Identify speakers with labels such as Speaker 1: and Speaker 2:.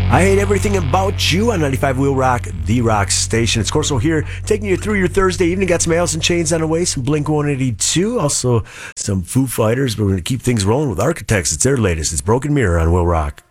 Speaker 1: I hate everything about you on 95 Wheel Rock, the rock station. It's Corso here, taking you through your Thursday evening. Got some Alice in Chains on the way, some Blink 182, also some Foo Fighters. But we're going to keep things rolling with Architects. It's their latest. It's Broken Mirror on Wheel Rock.